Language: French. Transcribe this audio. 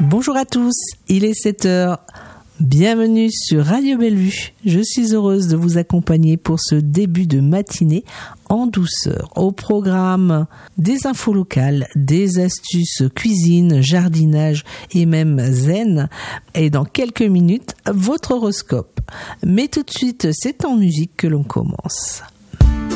Bonjour à tous, il est 7h. Bienvenue sur Radio Bellevue. Je suis heureuse de vous accompagner pour ce début de matinée en douceur. Au programme, des infos locales, des astuces cuisine, jardinage et même zen. Et dans quelques minutes, votre horoscope. Mais tout de suite, c'est en musique que l'on commence.